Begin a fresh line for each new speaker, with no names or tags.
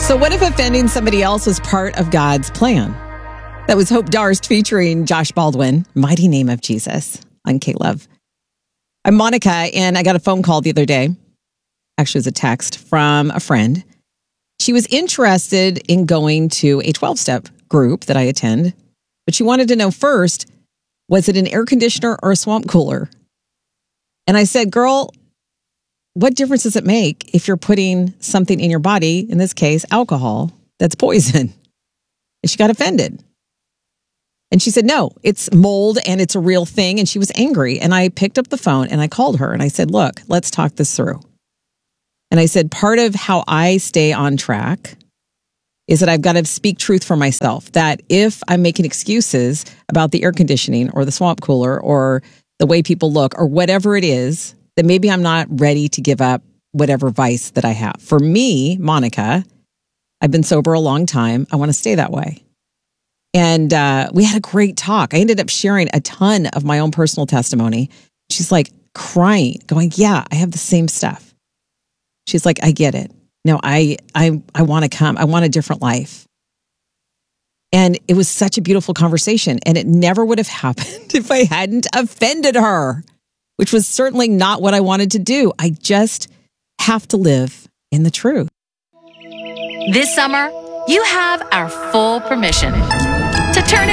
So what if offending somebody else was part of God's plan? That was Hope Darst featuring Josh Baldwin, Mighty Name of Jesus on K-Love. I'm Monica, and I got a phone call the other day. Actually, it was a text from a friend. She was interested in going to a 12-step group that I attend, but she wanted to know first, was it an air conditioner or a swamp cooler? And I said, girl, what difference does it make if you're putting something in your body, in this case, alcohol, that's poison? And she got offended. And she said, no, it's mold and it's a real thing. And she was angry. And I picked up the phone and I called her and I said, look, let's talk this through. And I said, part of how I stay on track is that I've got to speak truth for myself. That if I'm making excuses about the air conditioning or the swamp cooler or the way people look or whatever it is, that maybe I'm not ready to give up whatever vice that I have. For me, Monica, I've been sober a long time. I want to stay that way. And we had a great talk. I ended up sharing a ton of my own personal testimony. She's like crying, going, yeah, I have the same stuff. She's like, I get it. No, I want to come. I want a different life. And it was such a beautiful conversation. And it never would have happened if I hadn't offended her, which was certainly not what I wanted to do. I just have to live in the truth.
This summer, you have our full permission to turn